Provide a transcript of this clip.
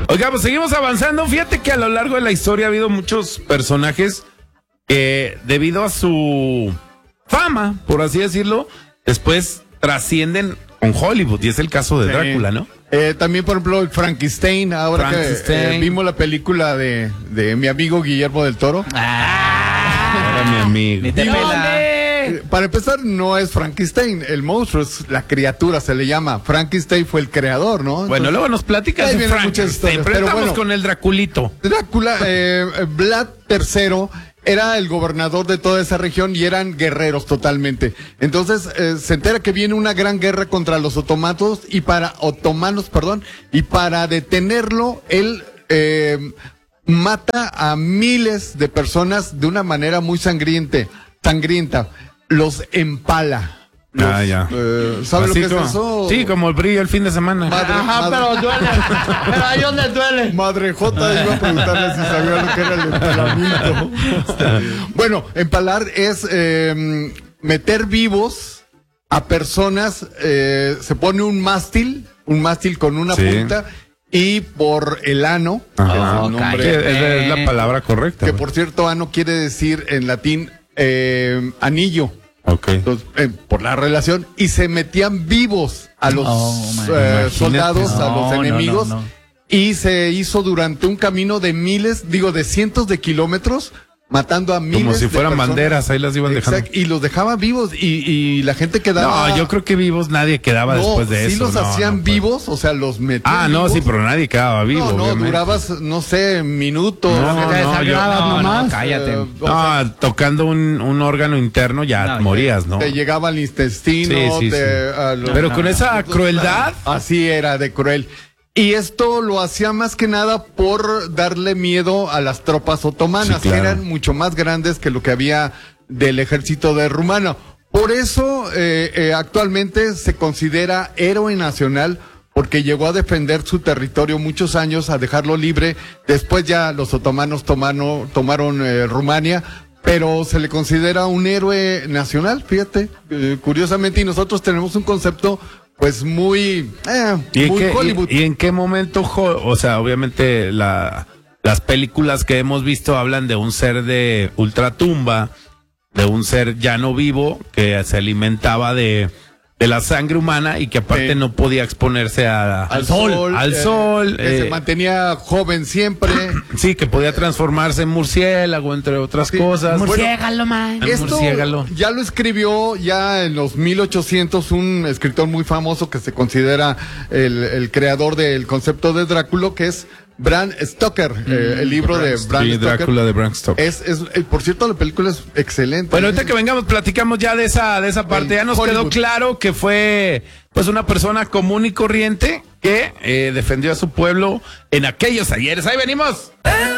Oiga, pues seguimos avanzando. Fíjate que a lo largo de la historia ha habido muchos personajes que, debido a su fama, por así decirlo, después trascienden con Hollywood, y es el caso de Drácula, ¿no? También, por ejemplo, el Frankenstein, ahora que vimos la película de mi amigo Guillermo del Toro. Era mi amigo. Para empezar, no es Frankenstein, el monstruo es la criatura, se le llama. Frankenstein fue el creador, ¿no? Entonces, bueno, luego nos platicas de Frankenstein, pero estamos con el Draculito. Drácula, Vlad III era el gobernador de toda esa región y eran guerreros totalmente. Entonces, se entera que viene una gran guerra contra los otomanos, y para detenerlo, él mata a miles de personas de una manera muy sangrienta. Los empala. Ya. ¿Sabes lo que es eso? Sí, como el brillo el fin de semana. Pero duele. Pero a ellos les duele. Madre Jota, iba a preguntarle si sabía lo que era el empalamiento. Bueno, empalar es meter vivos a personas, se pone un mástil con una punta, y por el ano, es la palabra correcta. Que por cierto, ano quiere decir en latín anillo. Okay. Entonces, por la relación, y se metían vivos a los soldados, a los enemigos, y se hizo durante un camino de de cientos de kilómetros, matando a miles de personas. Como si fueran banderas, ahí las iban dejando. Y los dejaba vivos, y la gente quedaba... No, yo creo que vivos nadie quedaba después de eso. Sí los hacían vivos, o sea, los metían vivos. Sí, pero nadie quedaba vivo. No, durabas, no sé, minutos. Cállate. Tocando un órgano interno ya morías, ¿no? Te llegaba al intestino. Pero con esa crueldad. Así era de cruel. Y esto lo hacía más que nada por darle miedo a las tropas otomanas, que eran mucho más grandes que lo que había del ejército de Rumano. Por eso actualmente se considera héroe nacional, porque llegó a defender su territorio muchos años, a dejarlo libre. Después ya los otomanos tomaron Rumania, pero se le considera un héroe nacional, fíjate, curiosamente, y nosotros tenemos un concepto pues muy Hollywood. ¿Y en qué momento, o sea, obviamente las películas que hemos visto hablan de un ser de ultratumba, de un ser ya no vivo, que se alimentaba de la sangre humana y que aparte no podía exponerse al sol, que se mantenía joven siempre. Sí, que podía transformarse en murciélago, entre otras cosas. Murciégalo, man. Esto ya lo escribió ya en los 1800 un escritor muy famoso que se considera el creador del concepto de Drácula, que es Bram Stoker, el libro de Bram Stoker. Drácula de Bram Stoker. Por cierto, la película es excelente. Bueno, ahorita que vengamos, platicamos ya de esa parte. Ya nos quedó claro que fue pues una persona común y corriente que defendió a su pueblo en aquellos ayeres. ¡Ahí venimos!